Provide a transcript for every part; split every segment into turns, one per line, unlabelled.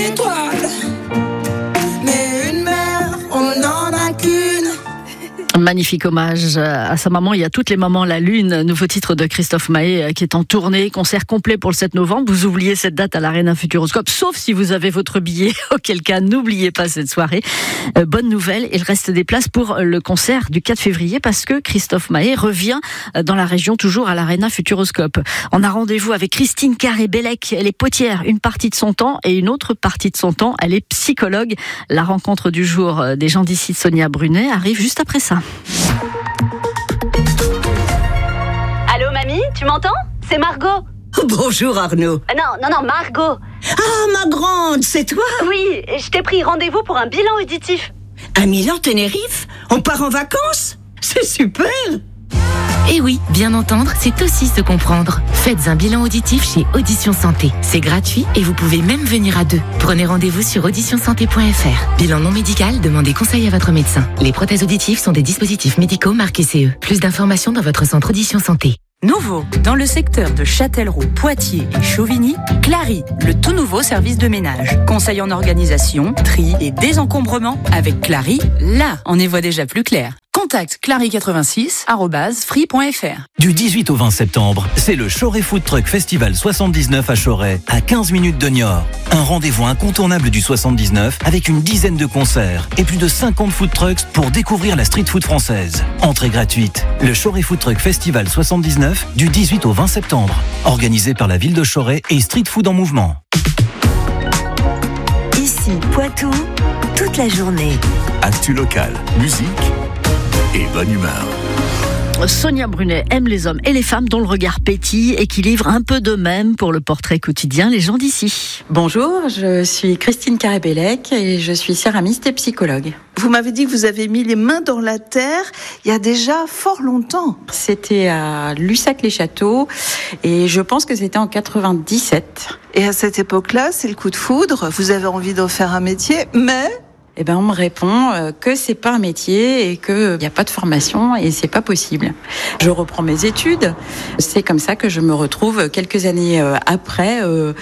étoile. Mais une mère, on n'en a qu'une.
Magnifique hommage à sa maman. Il y a toutes les mamans, la lune, nouveau titre de Christophe Maé qui est en tournée, concert complet pour le 7 novembre. Vous oubliez cette date à l'Arena Futuroscope, sauf si vous avez votre billet, auquel cas n'oubliez pas cette soirée. Bonne nouvelle, il reste des places pour le concert du 4 février parce que Christophe Maé revient dans la région, toujours à l'Arena Futuroscope. On a rendez-vous avec Christine Carré-Bellec. Elle est potière une partie de son temps et une autre partie de son temps, elle est psychologue. La rencontre du jour des gens d'ici de Sonia Brunet arrive juste après ça.
Allô mamie, tu m'entends? C'est Margot.
Bonjour Arnaud.
Non, Margot.
Ah, ma grande, c'est toi?
Oui, je t'ai pris rendez-vous pour un bilan auditif.
À Milan, Tenerife? On part en vacances? C'est super!
Et oui, bien entendre, c'est aussi se comprendre. Faites un bilan auditif chez Audition Santé. C'est gratuit et vous pouvez même venir à deux. Prenez rendez-vous sur auditionsanté.fr. Bilan non médical, demandez conseil à votre médecin. Les prothèses auditives sont des dispositifs médicaux marqués CE. Plus d'informations dans votre centre Audition Santé.
Nouveau, dans le secteur de Châtellerault, Poitiers et Chauvigny, Clary, le tout nouveau service de ménage. Conseil en organisation, tri et désencombrement. Avec Clary, là, on y voit déjà plus clair. Contacte clary86@free.fr.
Du 18 au 20 septembre, c'est le Choret Food Truck Festival 79 à Choret, à 15 minutes de Niort. Un rendez-vous incontournable du 79 avec une dizaine de concerts et plus de 50 food trucks pour découvrir la street food française. Entrée gratuite. Le Choret Food Truck Festival 79 du 18 au 20 septembre. Organisé par la ville de Choret et Street Food en Mouvement.
Ici, Poitou, toute la journée.
Actu local, musique et bonne humeur.
Sonia Brunet aime les hommes et les femmes dont le regard pétille et qui livrent un peu d'eux-mêmes pour le portrait quotidien Les gens d'ici.
Bonjour, je suis Christine Carré-Bellec et je suis céramiste et psychologue.
Vous m'avez dit que vous avez mis les mains dans la terre il y a déjà fort longtemps.
C'était à Lussac-les-Châteaux et je pense que c'était en 97.
Et à cette époque-là, c'est le coup de foudre. Vous avez envie d'en faire un métier, mais...
Eh ben, on me répond que c'est pas un métier et qu'il n'y a pas de formation et c'est pas possible. Je reprends mes études. C'est comme ça que je me retrouve quelques années après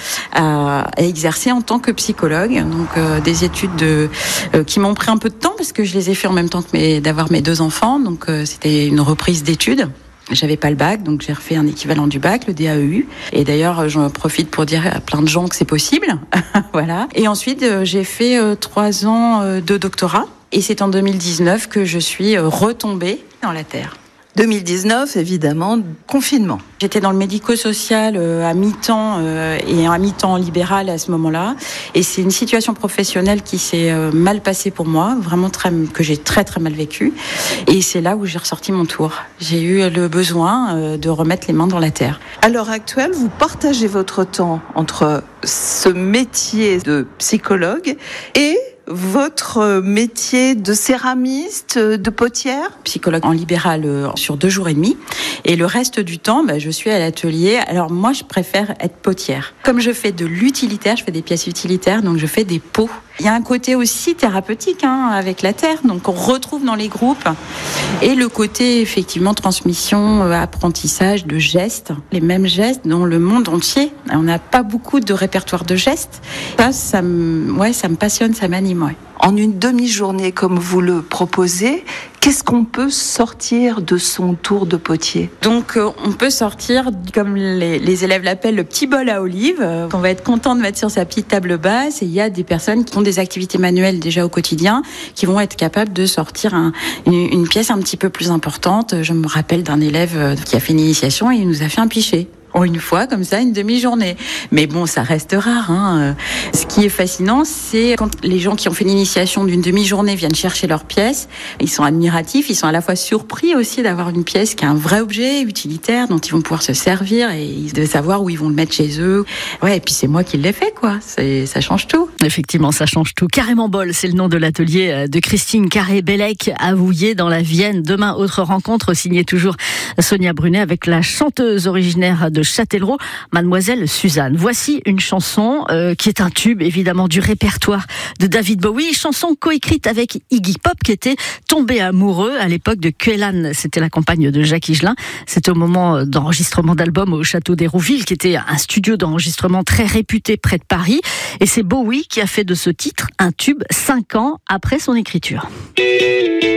à exercer en tant que psychologue. Donc, des études qui m'ont pris un peu de temps parce que je les ai fait en même temps que d'avoir mes deux enfants. Donc, c'était une reprise d'études. J'avais pas le bac, donc j'ai refait un équivalent du bac, le DAEU. Et d'ailleurs, j'en profite pour dire à plein de gens que c'est possible. Voilà. Et ensuite, j'ai fait 3 ans de doctorat. Et c'est en 2019 que je suis retombée dans la terre.
2019, évidemment, confinement.
J'étais dans le médico-social à mi-temps et à mi-temps libéral à ce moment-là. Et c'est une situation professionnelle qui s'est mal passée pour moi, vraiment que j'ai très très mal vécu. Et c'est là où j'ai ressorti mon tour. J'ai eu le besoin de remettre les mains dans la terre.
À l'heure actuelle, vous partagez votre temps entre ce métier de psychologue et votre métier de céramiste, de potière?
Psychologue en libéral sur 2 jours et demi. Et le reste du temps, je suis à l'atelier. Alors moi, je préfère être potière. Comme je fais de l'utilitaire, je fais des pièces utilitaires, donc je fais des pots. Il y a un côté aussi thérapeutique avec la terre, donc on retrouve dans les groupes. Et le côté, effectivement, transmission, apprentissage de gestes, les mêmes gestes dans le monde entier. On n'a pas beaucoup de répertoire de gestes. Ça me passionne, ça m'anime. Ouais.
En une demi-journée, comme vous le proposez, qu'est-ce qu'on peut sortir de son tour de potier?
Donc, on peut sortir, comme les élèves l'appellent, le petit bol à olive, qu'on va être content de mettre sur sa petite table basse. Et il y a des personnes qui ont des activités manuelles déjà au quotidien, qui vont être capables de sortir une pièce un petit peu plus importante. Je me rappelle d'un élève qui a fait une initiation et il nous a fait un pichet. En une fois, comme ça, une demi-journée. Mais bon, ça reste rare. Ce qui est fascinant, c'est quand les gens qui ont fait l'initiation d'une demi-journée viennent chercher leur pièce. Ils sont admiratifs, ils sont à la fois surpris aussi d'avoir une pièce qui a un vrai objet utilitaire dont ils vont pouvoir se servir et de savoir où ils vont le mettre chez eux. Ouais, et puis c'est moi qui l'ai fait, quoi. Ça change tout.
Effectivement, ça change tout. Carrément Bol, c'est le nom de l'atelier de Christine Carré-Bellec à Vouillé dans la Vienne. Demain, autre rencontre signée toujours Sonia Brunet avec la chanteuse originaire de Châtellerault, Mademoiselle Suzanne. Voici une chanson qui est un tube évidemment du répertoire de David Bowie, chanson coécrite avec Iggy Pop qui était tombé amoureux à l'époque de Kélan, c'était la compagne de Jacques Higelin. C'était au moment d'enregistrement d'albums au Château d'Hérouville, qui était un studio d'enregistrement très réputé près de Paris. Et c'est Bowie qui a fait de ce titre un tube 5 ans après son écriture.